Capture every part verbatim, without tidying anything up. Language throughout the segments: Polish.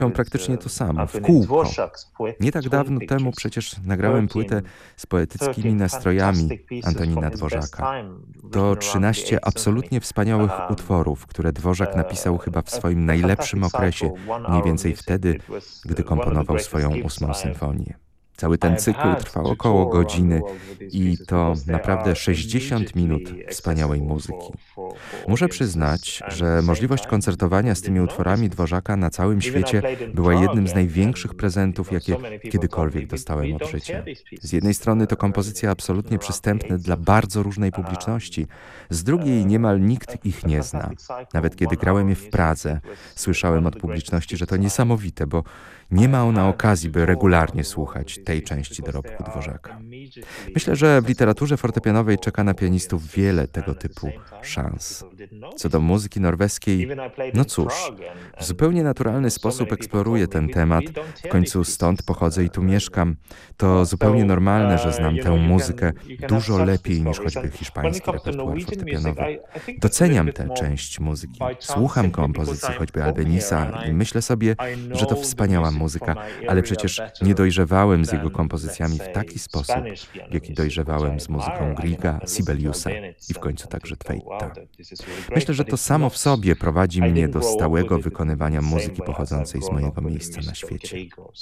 praktycznie to samo, w kółko. Nie tak dawno temu przecież nagrałem płytę z poetyckimi nastrojami Antonina Dworzaka. To trzynaście absolutnie wspaniałych utworów, które Dworzak napisał chyba w swoim najlepszym okresie, mniej więcej wtedy, gdy komponował swoją ósmą symfonię. Cały ten cykl trwał około godziny i to naprawdę sześćdziesiąt minut wspaniałej muzyki. Muszę przyznać, że możliwość koncertowania z tymi utworami Dworzaka na całym świecie była jednym z największych prezentów, jakie kiedykolwiek dostałem od życia. Z jednej strony to kompozycje absolutnie przystępne dla bardzo różnej publiczności, z drugiej niemal nikt ich nie zna. Nawet kiedy grałem je w Pradze, słyszałem od publiczności, że to niesamowite, bo nie ma ona okazji, by regularnie słuchać tej części dorobku Dworzaka. Myślę, że w literaturze fortepianowej czeka na pianistów wiele tego typu szans. Co do muzyki norweskiej, no cóż, w zupełnie naturalny sposób eksploruję ten temat. W końcu stąd pochodzę i tu mieszkam. To zupełnie normalne, że znam tę muzykę dużo lepiej niż choćby hiszpański repertuar fortepianowy. Doceniam tę część muzyki. Słucham kompozycji choćby Albenisa i myślę sobie, że to wspaniała muzyka, ale przecież nie dojrzewałem z jego kompozycjami w taki sposób, w jaki dojrzewałem z muzyką Griega, Sibeliusa i w końcu także Tveitta. Myślę, że to samo w sobie prowadzi mnie do stałego wykonywania muzyki pochodzącej z mojego miejsca na świecie.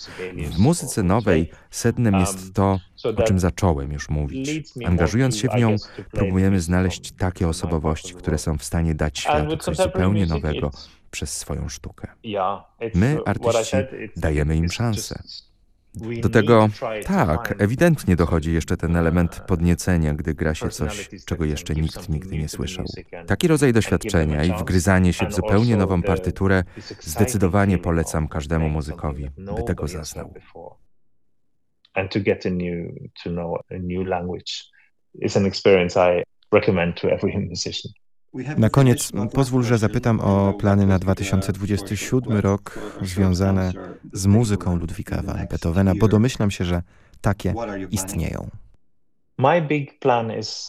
W muzyce nowej sednem jest to, o czym zacząłem już mówić. Angażując się w nią, próbujemy znaleźć takie osobowości, które są w stanie dać światu coś zupełnie nowego przez swoją sztukę. My, artyści, dajemy im szansę. Do tego, tak, ewidentnie dochodzi jeszcze ten element podniecenia, gdy gra się coś, czego jeszcze nikt nigdy nie słyszał. Taki rodzaj doświadczenia i wgryzanie się w zupełnie nową partyturę zdecydowanie polecam każdemu muzykowi, by tego zaznał. And to get a new, to know a new language is an experience I recommend to every musician. Na koniec pozwól, że zapytam o plany na dwa tysiące dwudziesty siódmy rok związane z muzyką Ludwika van Beethovena, bo domyślam się, że takie istnieją. My big plan is,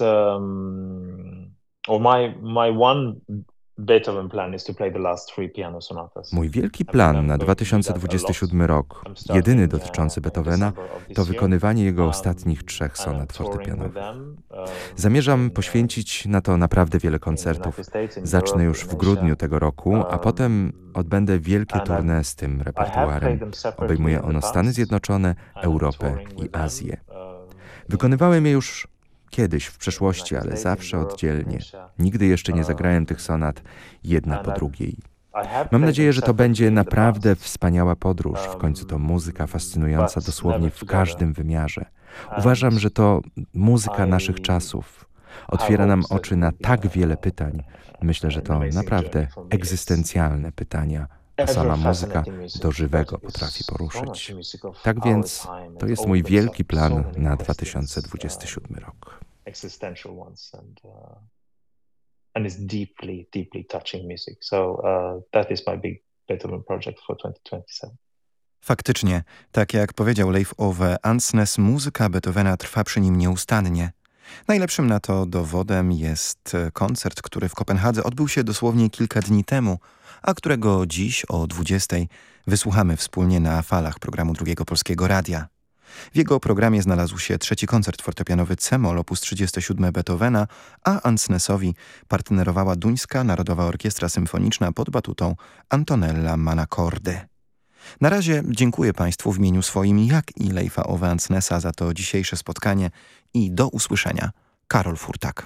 um, or my, my one Beethoven plan is to play the last three piano sonatas. Mój wielki plan na dwa tysiące dwudziesty siódmy rok, jedyny dotyczący Beethovena, to wykonywanie jego ostatnich trzech sonat fortepianowych. Zamierzam poświęcić na to naprawdę wiele koncertów. Zacznę już w grudniu tego roku, a potem odbędę wielkie tournée z tym repertuarem. Obejmuje ono Stany Zjednoczone, Europę i Azję. Wykonywałem je już kiedyś w przeszłości, ale zawsze oddzielnie. Nigdy jeszcze nie zagrałem tych sonat jedna po drugiej. Mam nadzieję, że to będzie naprawdę wspaniała podróż. W końcu to muzyka fascynująca dosłownie w każdym wymiarze. Uważam, że to muzyka naszych czasów. Otwiera nam oczy na tak wiele pytań. Myślę, że to naprawdę egzystencjalne pytania, a sama muzyka do żywego potrafi poruszyć. Tak więc to jest mój wielki plan na dwa tysiące dwudziesty siódmy rok. Existential ones and uh, and it's deeply, deeply touching music. So uh, that is my big Beethoven project for twenty twenty-seven. Faktycznie, tak jak powiedział Leif Ove Andsnes, muzyka Beethovena trwa przy nim nieustannie. Najlepszym na to dowodem jest koncert, który w Kopenhadze odbył się dosłownie kilka dni temu, a którego dziś o dwudziestej wysłuchamy wspólnie na falach programu Drugiego Polskiego Radia. W jego programie znalazł się trzeci koncert fortepianowy C-moll op. trzydzieści siedem Beethovena, a Andsnesowi partnerowała Duńska Narodowa Orkiestra Symfoniczna pod batutą Antonella Manacordy. Na razie dziękuję Państwu w imieniu swoim, jak i Leifa Ove Andsnesa za to dzisiejsze spotkanie i do usłyszenia. Karol Furtak.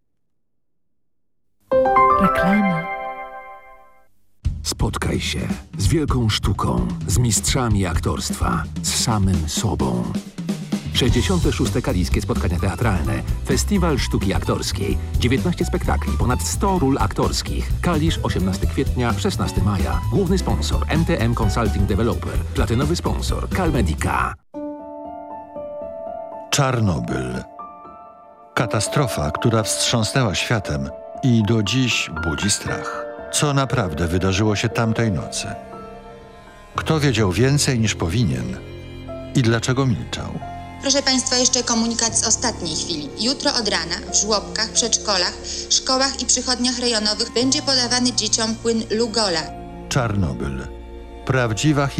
Reklama. Spotkaj się z wielką sztuką, z mistrzami aktorstwa, z samym sobą. sześćdziesiąte szóste Kaliskie Spotkania Teatralne. Festiwal Sztuki Aktorskiej. dziewiętnaście spektakli, ponad sto ról aktorskich. Kalisz, osiemnastego kwietnia, szesnastego maja. Główny sponsor M T M Consulting Developer. Platynowy sponsor Calmedica. Czarnobyl. Katastrofa, która wstrząsnęła światem i do dziś budzi strach. Co naprawdę wydarzyło się tamtej nocy? Kto wiedział więcej niż powinien i dlaczego milczał? Proszę Państwa, jeszcze komunikat z ostatniej chwili. Jutro od rana w żłobkach, przedszkolach, szkołach i przychodniach rejonowych będzie podawany dzieciom płyn Lugola. Czarnobyl. Prawdziwa